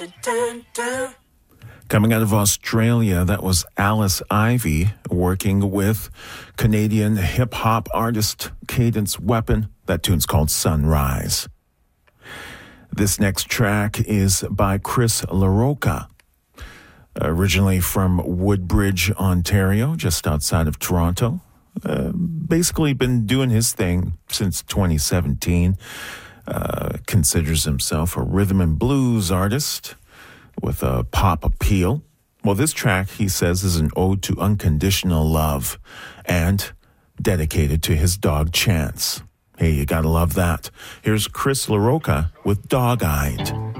Coming out of Australia, that was Alice Ivy working with Canadian hip-hop artist Cadence Weapon. That tune's called Sunrise. This next track is by Chris LaRocca, originally from Woodbridge, Ontario, just outside of Toronto. Basically been doing his thing since 2017. Considers himself a rhythm and blues artist with a pop appeal. Well, this track, he says, is an ode to unconditional love and dedicated to his dog Chance. Hey, you gotta love that. Here's Chris LaRocca with Dog-Eyed.